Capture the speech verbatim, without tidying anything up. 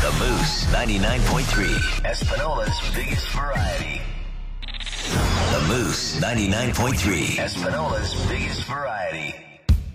The Moose ninety-nine point three, Espanola's biggest variety. The Moose ninety-nine point three, Espanola's biggest variety.